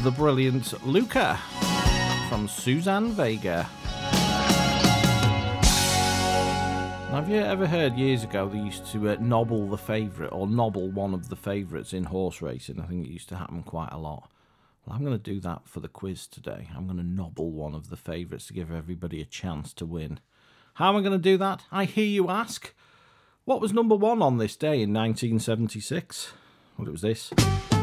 the brilliant Luca from Suzanne Vega. Now, have you ever heard years ago they used to nobble the favourite or nobble one of the favourites in horse racing? I think it used to happen quite a lot. Well, I'm going to do that for the quiz today. I'm going to nobble one of the favourites to give everybody a chance to win. How am I going to do that? I hear you ask. What was number one on this day in 1976? Well, it was this.